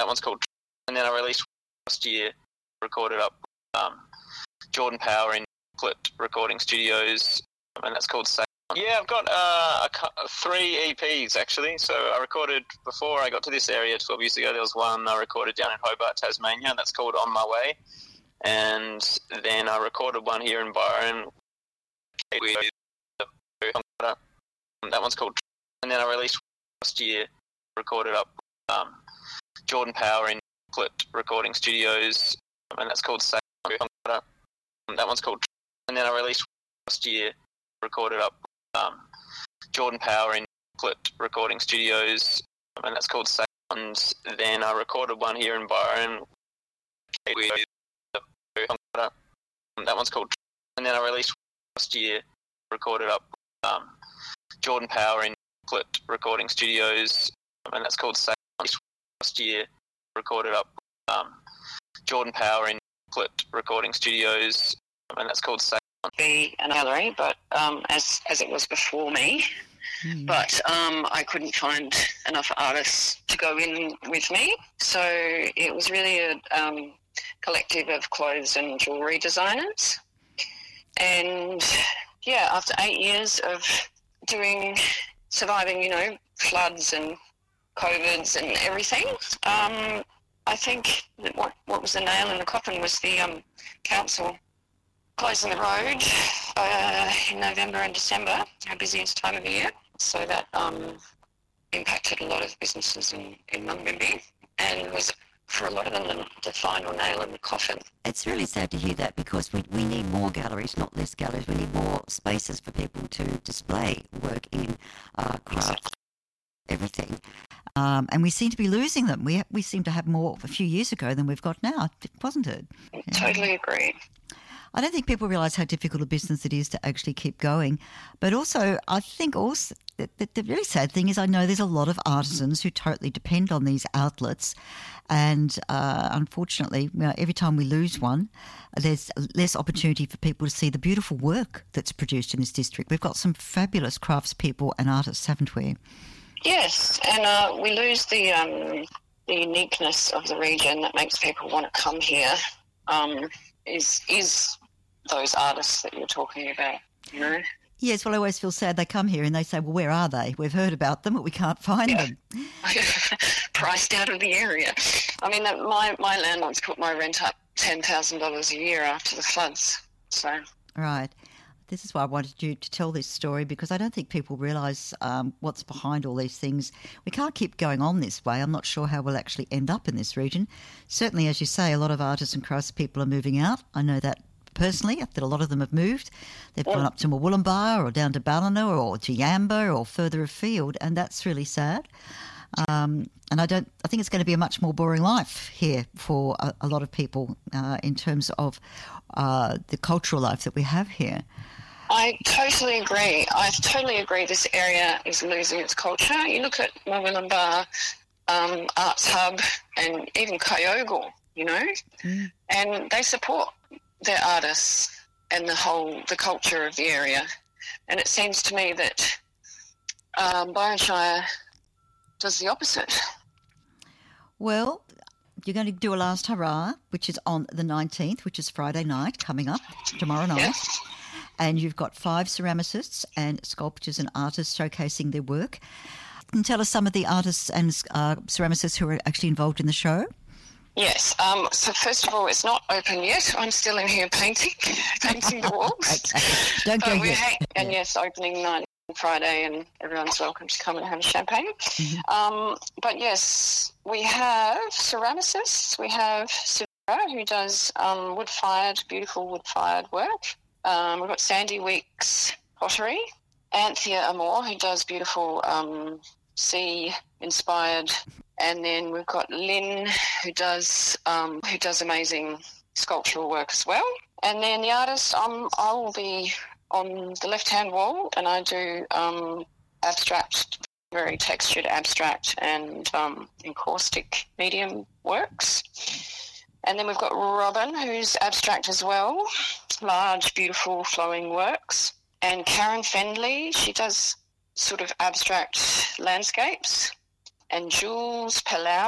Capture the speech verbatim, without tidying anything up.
one's called. And then I released last year, recorded up um, Jordan Power in Clip Recording Studios, and that's called Say. Yeah, I've got uh, a, three E Ps actually. So I recorded before I got to this area twelve years ago. There was one I recorded down in Hobart, Tasmania. That's called On My Way, and then I recorded one here in Byron. That one's called. And then I released last year, recorded up um, Jordan Power in Clip Recording Studios, and that's called Say. That one's called. And then I released last year, recorded up um, Jordan Power in Clip Recording Studios, and that's called Say. And then I recorded one here in Byron. That one's called. And then I released last year, recorded up um, Jordan Power in Clip Recording Studios, and that's called Say. Last year, recorded up um, Jordan Power in Clip Recording Studios, and that's called Say. Be an gallery, but um, as as it was before me, mm. but um, I couldn't find enough artists to go in with me, so it was really a um, collective of clothes and jewellery designers. And yeah, after eight years of doing, surviving, you know, floods and COVIDs and everything, um, I think that what, what was the nail in the coffin was the um, council closing the road uh, in November and December, our busiest time of the year. So that um, impacted a lot of businesses in, in Mungimbi, and was, for a lot of them, the, the final nail in the coffin. It's really sad to hear that, because we we need more galleries, not less galleries. We need more spaces for people to display work in, uh, craft, everything. Um, and we seem to be losing them. We we seem to have more a few years ago than we've got now, wasn't it? Totally agree. I don't think people realise how difficult a business it is to actually keep going. But also, I think also the, the, the really sad thing is I know there's a lot of artisans who totally depend on these outlets. And uh, unfortunately, you know, every time we lose one, there's less opportunity for people to see the beautiful work that's produced in this district. We've got some fabulous craftspeople and artists, haven't we? Yes, and uh, we lose the um, the uniqueness of the region that makes people want to come here. Um, is is those artists that you're talking about, you know? Yes, well, I always feel sad. They come here and they say, well, where are they? We've heard about them, but we can't find yeah. them. Priced out of the area. I mean, my, my landlords put my rent up ten thousand dollars a year after the floods. So Right. This is why I wanted you to tell this story, because I don't think people realise um, what's behind all these things. We can't keep going on this way. I'm not sure how we'll actually end up in this region. Certainly, as you say, a lot of artists and craftspeople are moving out. I know that personally, that a lot of them have moved. They've yeah. gone up to Murwillumbah or down to Ballina or to Yamba or further afield, and that's really sad. Um, and I don't. I think it's going to be a much more boring life here for a, a lot of people uh, in terms of uh, the cultural life that we have here. I totally agree. I totally agree. This area is losing its culture. You look at Murwillumbah um, Arts Hub and even Kyogle, you know, mm. and they support their artists and the whole the culture of the area. And it seems to me that um, Byron Shire does the opposite. Well, you're going to do a last hurrah, which is on the nineteenth, which is Friday night, coming up tomorrow night. Yes. And you've got five ceramicists and sculptors and artists showcasing their work. Can you tell us some of the artists and uh, ceramicists who are actually involved in the show? Yes. Um, so first of all, it's not open yet. I'm still in here painting, painting the walls. Okay. Don't go but yet. Ha- and yeah. yes, opening night on Friday, and everyone's welcome to come and have a champagne. Mm-hmm. Um, but yes, we have ceramicists. We have Sivera, who does um, wood-fired, beautiful wood-fired work. Um, we've got Sandy Weeks Pottery, Anthea Amore, who does beautiful um, sea-inspired, and then we've got Lynn, who does um, who does amazing sculptural work as well. And then the artist, um, I will be on the left-hand wall, and I do um, abstract, very textured abstract and um, encaustic medium works. And then we've got Robin, who's abstract as well, large, beautiful, flowing works. And Karen Fendley, she does sort of abstract landscapes. And Jules Palau,